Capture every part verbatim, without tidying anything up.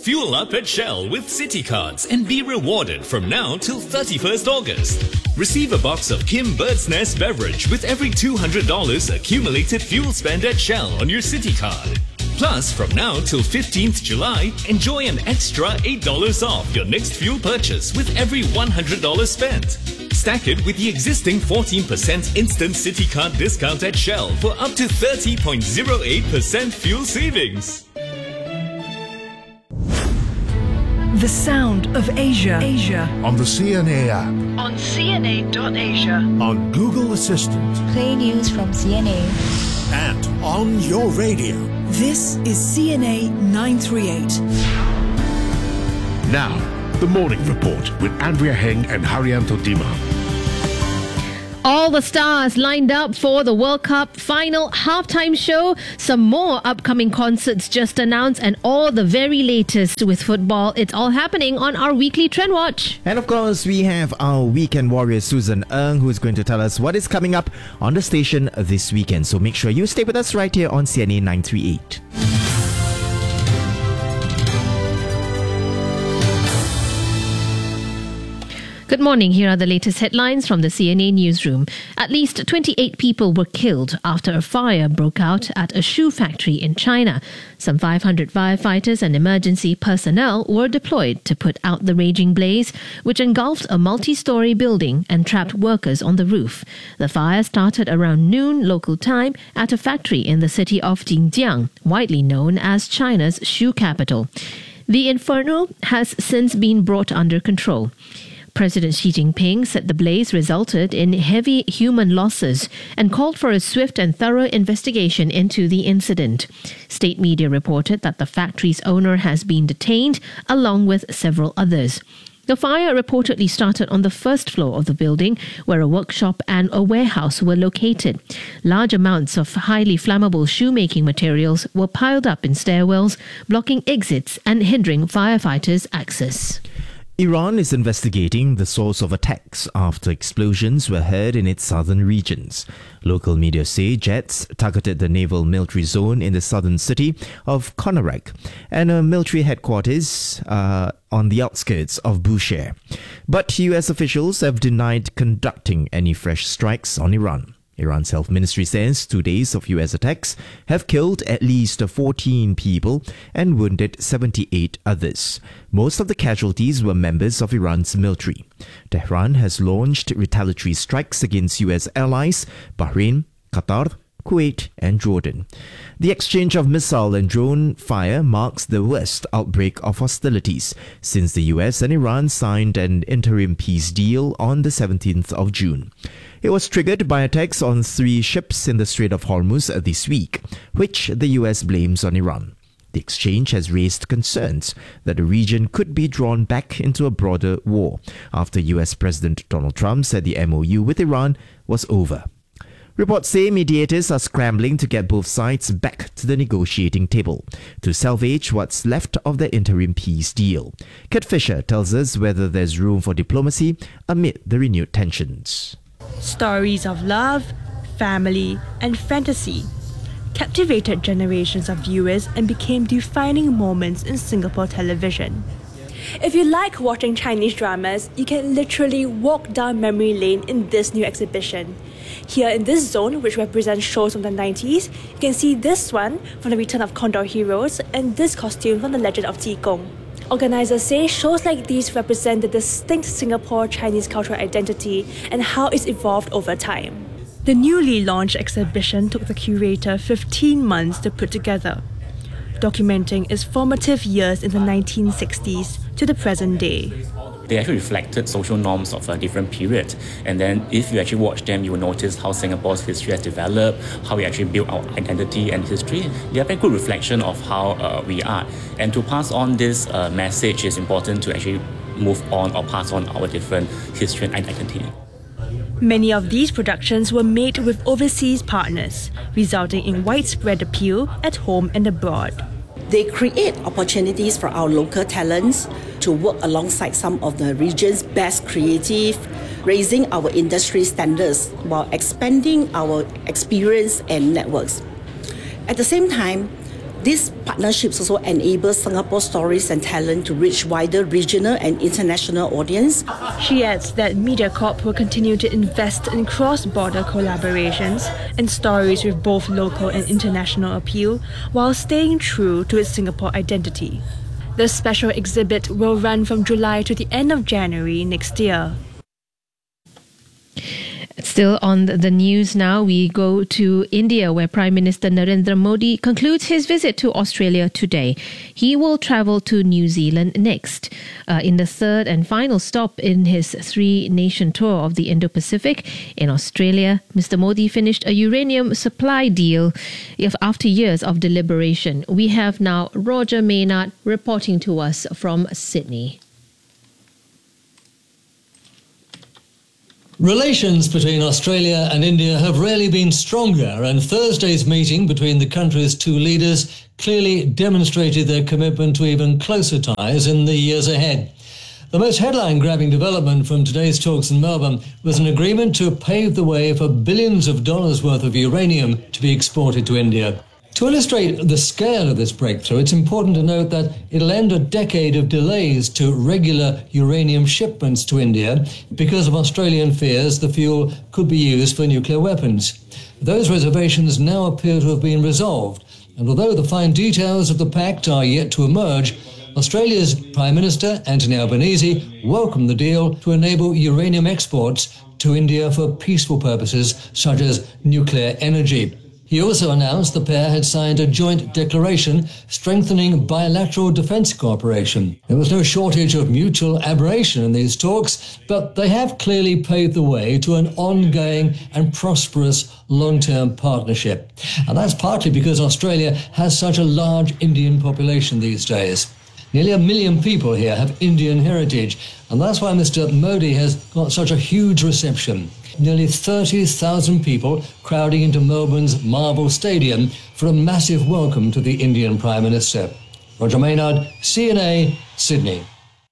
Fuel up at Shell with City Cards and be rewarded from now till thirty-first August. Receive a box of Kim Bird's Nest beverage with every two hundred dollars accumulated fuel spend at Shell on your City Card. Plus, from now till fifteenth July, enjoy an extra eight dollars off your next fuel purchase with every one hundred dollars spent. Stack it with the existing fourteen percent instant City Card discount at Shell for up to thirty point zero eight percent fuel savings. The sound of Asia. Asia. On the C N A app. On C N A dot asia. On Google Assistant. Play news from C N A. And on your radio. This is C N A nine thirty-eight. Now, the Morning Report with Andrea Heng and Haryanto Dima. All the stars lined up for the World Cup final halftime show. Some more upcoming concerts just announced and all the very latest with football. It's all happening on our weekly Trend Watch. And of course, we have our weekend warrior Susan Ng, who is going to tell us what is coming up on the station this weekend. So make sure you stay with us right here on C N A nine thirty-eight. Good morning. Here are the latest headlines from the C N A newsroom. At least twenty-eight people were killed after a fire broke out at a shoe factory in China. Some five hundred firefighters and emergency personnel were deployed to put out the raging blaze, which engulfed a multi-story building and trapped workers on the roof. The fire started around noon local time at a factory in the city of Jinjiang, widely known as China's shoe capital. The inferno has since been brought under control. President Xi Jinping said the blaze resulted in heavy human losses and called for a swift and thorough investigation into the incident. State media reported that the factory's owner has been detained, along with several others. The fire reportedly started on the first floor of the building, where a workshop and a warehouse were located. Large amounts of highly flammable shoemaking materials were piled up in stairwells, blocking exits and hindering firefighters' access. Iran is investigating the source of attacks after explosions were heard in its southern regions. Local media say jets targeted the naval military zone in the southern city of Konarak and a military headquarters uh, on the outskirts of Bushehr. But U S officials have denied conducting any fresh strikes on Iran. Iran's health ministry says two days of U S attacks have killed at least fourteen people and wounded seventy-eight others. Most of the casualties were members of Iran's military. Tehran has launched retaliatory strikes against U S allies Bahrain, Qatar, Kuwait and Jordan. The exchange of missile and drone fire marks the worst outbreak of hostilities since the U S and Iran signed an interim peace deal on the seventeenth of June. It was triggered by attacks on three ships in the Strait of Hormuz this week, which the U S blames on Iran. The exchange has raised concerns that the region could be drawn back into a broader war after U S President Donald Trump said the M O U with Iran was over. Reports say mediators are scrambling to get both sides back to the negotiating table to salvage what's left of the interim peace deal. Kat Fisher tells us whether there's room for diplomacy amid the renewed tensions. Stories of love, family, and fantasy captivated generations of viewers and became defining moments in Singapore television. If you like watching Chinese dramas, you can literally walk down memory lane in this new exhibition. Here in this zone, which represents shows from the nineties, you can see this one from The Return of Condor Heroes and this costume from The Legend of Qi Gong. Organisers say shows like these represent the distinct Singapore Chinese cultural identity and how it's evolved over time. The newly launched exhibition took the curator fifteen months to put together, documenting its formative years in the nineteen sixties to the present day. They actually reflected social norms of a different period. And then if you actually watch them, you will notice how Singapore's history has developed, how we actually built our identity and history. They are a very good reflection of how uh, we are. And to pass on this uh, message, it's important to actually move on or pass on our different history and identity. Many of these productions were made with overseas partners, resulting in widespread appeal at home and abroad. They create opportunities for our local talents to work alongside some of the region's best creative, raising our industry standards while expanding our experience and networks. At the same time, These partnerships also enable Singapore stories and talent to reach wider regional and international audience. She adds that MediaCorp will continue to invest in cross-border collaborations and stories with both local and international appeal while staying true to its Singapore identity. The special exhibit will run from July to the end of January next year. Still on the news now, we go to India, where Prime Minister Narendra Modi concludes his visit to Australia today. He will travel to New Zealand next. Uh, in the third and final stop in his three-nation tour of the Indo-Pacific, in Australia, Mister Modi finished a uranium supply deal after years of deliberation. We have now Roger Maynard reporting to us from Sydney. Relations between Australia and India have rarely been stronger, and Thursday's meeting between the country's two leaders clearly demonstrated their commitment to even closer ties in the years ahead. The most headline-grabbing development from today's talks in Melbourne was an agreement to pave the way for billions of dollars worth of uranium to be exported to India. To illustrate the scale of this breakthrough, it's important to note that it'll end a decade of delays to regular uranium shipments to India because of Australian fears the fuel could be used for nuclear weapons. Those reservations now appear to have been resolved, and although the fine details of the pact are yet to emerge, Australia's Prime Minister, Anthony Albanese, welcomed the deal to enable uranium exports to India for peaceful purposes such as nuclear energy. He also announced the pair had signed a joint declaration strengthening bilateral defence cooperation. There was no shortage of mutual admiration in these talks, but they have clearly paved the way to an ongoing and prosperous long-term partnership. And that's partly because Australia has such a large Indian population these days. Nearly a million people here have Indian heritage, and that's why Mister Modi has got such a huge reception. Nearly thirty thousand people crowding into Melbourne's Marvel Stadium for a massive welcome to the Indian Prime Minister. Roger Maynard, C N A, Sydney.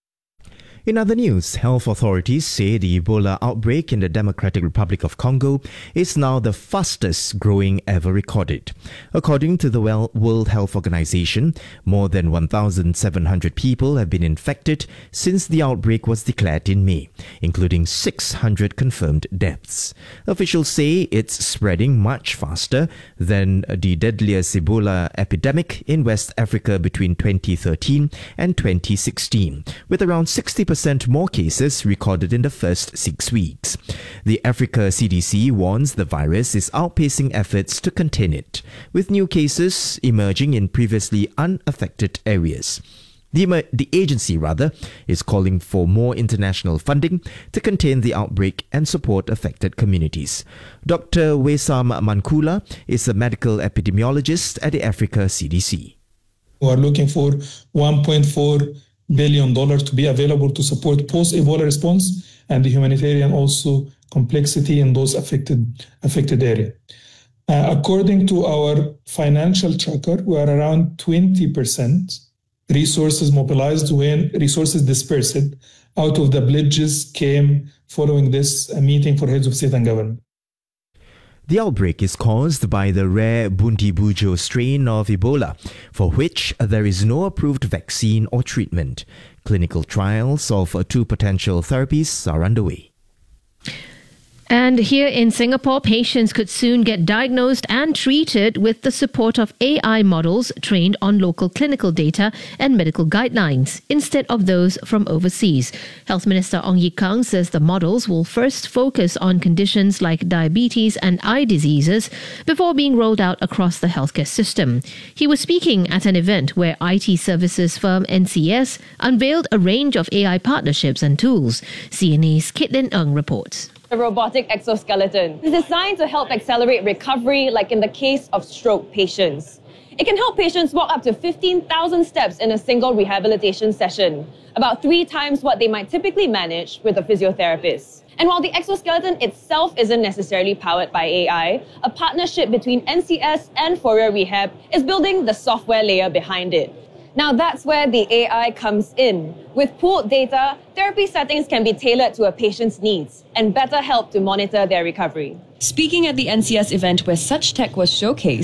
In other news, health authorities say the Ebola outbreak in the Democratic Republic of Congo is now the fastest growing ever recorded. According to the World Health Organization, more than one thousand seven hundred people have been infected since the outbreak was declared in May, including six hundred confirmed deaths. Officials say it's spreading much faster than the deadliest Ebola epidemic in West Africa between twenty thirteen and twenty sixteen, with around sixty percent more cases recorded in the first six weeks. The Africa C D C warns the virus is outpacing efforts to contain it, with new cases emerging in previously unaffected areas. The, the agency, rather, is calling for more international funding to contain the outbreak and support affected communities. Doctor Wesam Mankula is a medical epidemiologist at the Africa C D C. We are looking for one point four billion dollars to be available to support post-Ebola response and the humanitarian also complexity in those affected affected area. Uh, according to our financial tracker, we are around twenty percent resources mobilized when resources dispersed out of the pledges came following this uh, meeting for heads of state and government. The outbreak is caused by the rare Bundibugyo strain of Ebola, for which there is no approved vaccine or treatment. Clinical trials of two potential therapies are underway. And here in Singapore, patients could soon get diagnosed and treated with the support of A I models trained on local clinical data and medical guidelines, instead of those from overseas. Health Minister Ong Ye Kung says the models will first focus on conditions like diabetes and eye diseases before being rolled out across the healthcare system. He was speaking at an event where I T services firm N C S unveiled a range of A I partnerships and tools. C N A's Caitlin Ng reports. A robotic exoskeleton is designed to help accelerate recovery, like in the case of stroke patients. It can help patients walk up to fifteen thousand steps in a single rehabilitation session, about three times what they might typically manage with a physiotherapist. And while the exoskeleton itself isn't necessarily powered by A I, a partnership between N C S and Fourier Rehab is building the software layer behind it. Now that's where the A I comes in. With pooled data, therapy settings can be tailored to a patient's needs and better help to monitor their recovery. Speaking at the N C S event where such tech was showcased,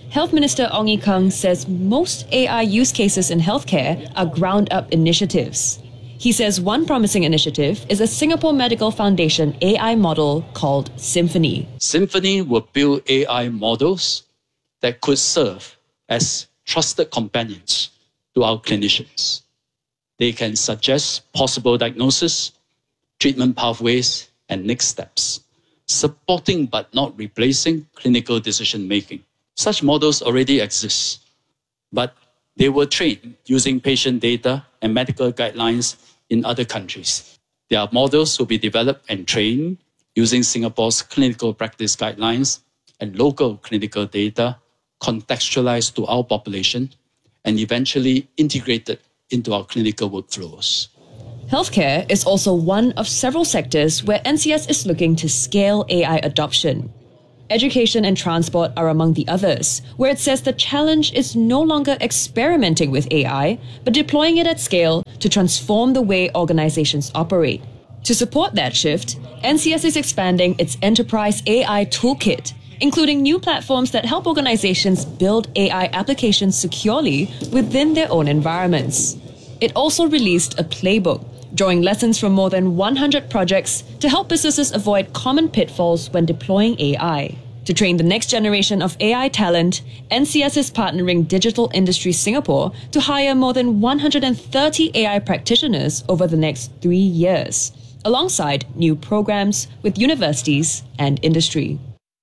Health Minister Ong Ye Kung says most A I use cases in healthcare are ground-up initiatives. He says one promising initiative is a Singapore Medical Foundation A I model called Symphony. Symphony will build A I models that could serve as trusted companions to our clinicians. They can suggest possible diagnosis, treatment pathways, and next steps, supporting but not replacing clinical decision-making. Such models already exist, but they were trained using patient data and medical guidelines in other countries. Their models will be developed and trained using Singapore's clinical practice guidelines and local clinical data contextualized to our population and eventually integrated into our clinical workflows. Healthcare is also one of several sectors where N C S is looking to scale A I adoption. Education and transport are among the others, where it says the challenge is no longer experimenting with A I, but deploying it at scale to transform the way organizations operate. To support that shift, N C S is expanding its Enterprise A I Toolkit, including new platforms that help organizations build A I applications securely within their own environments. It also released a playbook, drawing lessons from more than one hundred projects to help businesses avoid common pitfalls when deploying A I. To train the next generation of A I talent, N C S is partnering Digital Industry Singapore to hire more than one hundred thirty A I practitioners over the next three years, alongside new programs with universities and industry.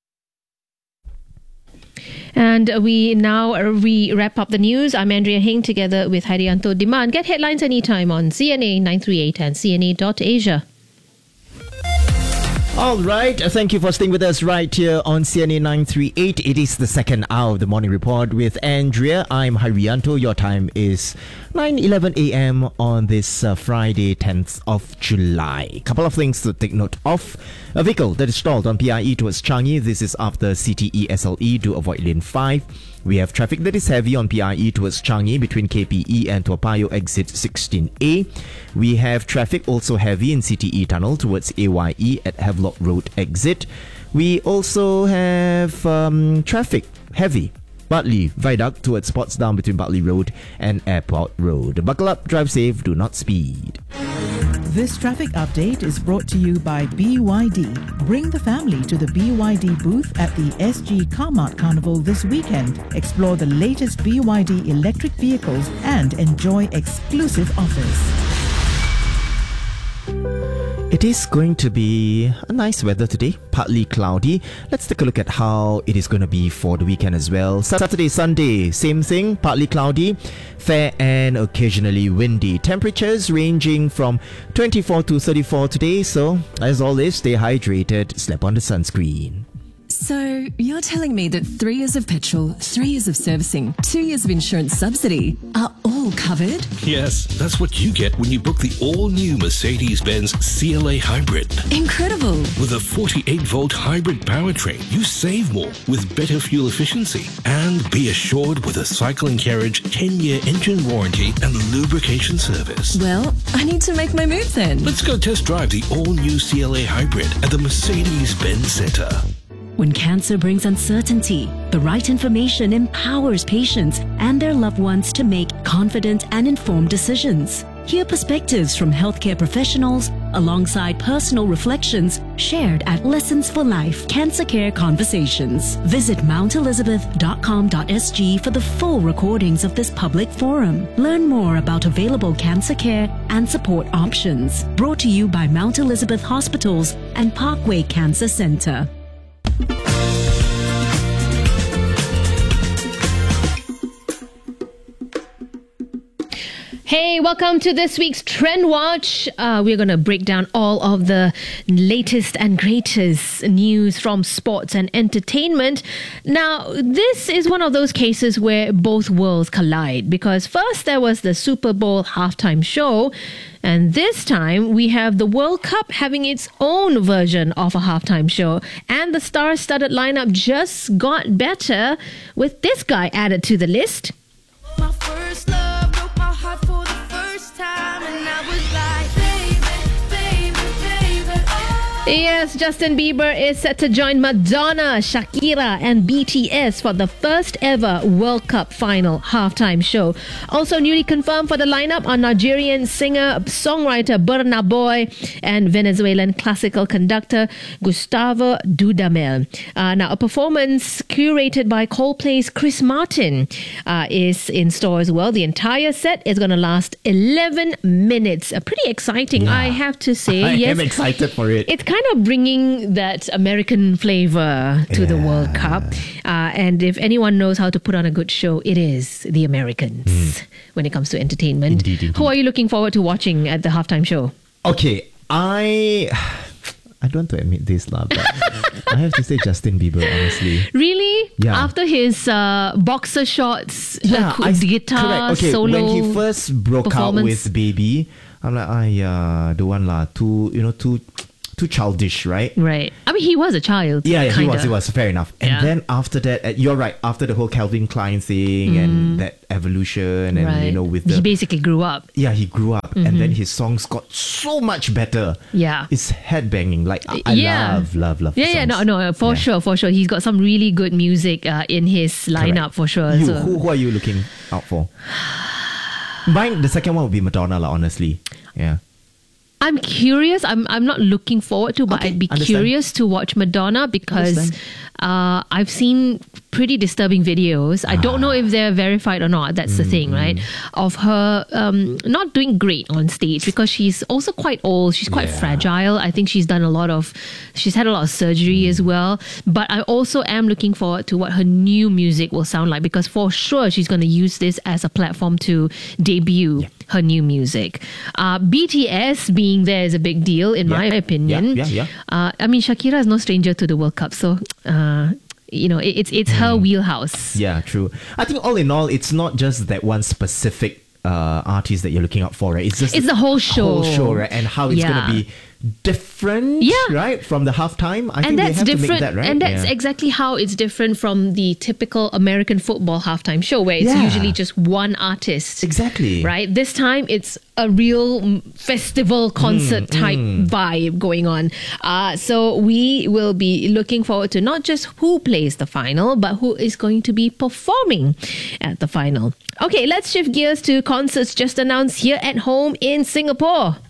And we now we wrap up the news. I'm Andrea Hing together with Harianto Demand. Get headlines anytime on C N A nine three eight and C N A dot Asia. All right, thank you for staying with us right here on C N A nine three eight. It is the second hour of the morning report with Andrea. I'm Harianto. Your time is nine eleven a.m. on this uh, Friday, tenth of July. Couple of things to take note of. A vehicle that is stalled on P I E towards Changi. This is after C T E S L E. Do avoid lane five. We have traffic that is heavy on P I E towards Changi between K P E and Toa Payoh exit sixteen A. We have traffic also heavy in C T E tunnel towards A Y E at Havelock Road exit. We also have um, traffic heavy Bartley Viaduct towards Portsdown between Bartley Road and Airport Road. Buckle up, drive safe, do not speed. This traffic update is brought to you by B Y D. Bring the family to the B Y D booth at the S G Carmart Carnival this weekend. Explore the latest B Y D electric vehicles and enjoy exclusive offers. It is going to be a nice weather today, partly cloudy. Let's take a look at how it is going to be for the weekend as well. Saturday, Sunday, same thing, partly cloudy, fair and occasionally windy. Temperatures ranging from twenty-four to thirty-four today, so as always, stay hydrated, slap on the sunscreen. So, you're telling me that three years of petrol, three years of servicing, two years of insurance subsidy are all covered? Yes, that's what you get when you book the all-new Mercedes-Benz C L A Hybrid. Incredible! With a forty-eight volt hybrid powertrain, you save more with better fuel efficiency. And be assured with a cycle and carriage ten year engine warranty and lubrication service. Well, I need to make my move then. Let's go test drive the all-new C L A Hybrid at the Mercedes-Benz Centre. When cancer brings uncertainty, the right information empowers patients and their loved ones to make confident and informed decisions. Hear perspectives from healthcare professionals alongside personal reflections shared at Lessons for Life Cancer Care Conversations. Visit mount elizabeth dot com dot s g for the full recordings of this public forum. Learn more about available cancer care and support options. Brought to you by Mount Elizabeth Hospitals and Parkway Cancer Centre. Hey, welcome to this week's Trend Watch. Uh, we're going to break down all of the latest and greatest news from sports and entertainment. Now, this is one of those cases where both worlds collide, because first there was the Super Bowl halftime show, and this time we have the World Cup having its own version of a halftime show, and the star-studded lineup just got better with this guy added to the list. My first love broke my heart for the first time, and I was like, baby, baby, baby, oh. Yes, Justin Bieber is set to join Madonna, Shakira and B T S for the first ever World Cup final halftime show. Also newly confirmed for the lineup are Nigerian singer, songwriter Burna Boy and Venezuelan classical conductor Gustavo Dudamel. Uh, now, a performance curated by Coldplay's Chris Martin uh, is in store as well. The entire set is going to last eleven minutes. Uh, pretty exciting, Yeah. I have to say. I yes, am excited for it. It's kind of bringing that American flavor to the World Cup. Uh, and if anyone knows how to put on a good show, it is the Americans mm. when it comes to entertainment. Indeed, indeed. Who are you looking forward to watching at the halftime show? Okay, I I don't want to admit this, lah, but I have to say Justin Bieber, honestly. Really? Yeah. After his uh, boxer shots, Yeah, uh, I, guitar correct. Okay, solo when he first broke out performance. with Baby, I'm like, ah, yeah, the one lah, too, you know, too, too childish, right? Right. I mean, he was a child. Yeah, yeah he kinda. was, he was, fair enough. And Yeah. then after that, uh, you're right, after the whole Calvin Klein thing Mm. and that evolution and, Right. you know, with He the... basically grew up. Yeah, he grew up Mhm. and then his songs got so much better. Yeah. It's headbanging. Like, I, I Yeah. love, love, love Yeah, yeah, no, songs. no, for Yeah. sure, for sure. He's got some really good music uh, in his lineup, for sure. You, So- who, who are you looking out for? Mine, the second one would be Madonna, lah, honestly. Yeah. I'm curious. I'm I'm not looking forward to, but I'd be understand. curious to watch Madonna because Understand. uh, I've seen pretty disturbing videos. I don't know if they're verified or not. That's the thing, right? Of her um, not doing great on stage because she's also quite old. She's quite Yeah. fragile. I think she's done a lot of, she's had a lot of surgery as well. But I also am looking forward to what her new music will sound like because for sure she's going to use this as a platform to debut her new music. Uh, B T S being there is a big deal in my opinion. Yeah, yeah, yeah. Uh, I mean, Shakira is no stranger to the World Cup, so uh, you know, it, it's it's her wheelhouse. Yeah, true. I think all in all, it's not just that one specific uh, artist that you're looking out for, right? It's just It's the whole show. whole show, right? And how it's Yeah. going to be different, Yeah. right? From the halftime. I and think they that's have different, to make that, right? and that's Yeah. exactly how it's different from the typical American football halftime show, where it's Yeah. usually just one artist. Exactly. Right. This time it's a real mm, festival concert Mm, type mm. vibe going on. Uh, so we will be looking forward to not just who plays the final, but who is going to be performing at the final. Okay, let's shift gears to concerts just announced here at home in Singapore.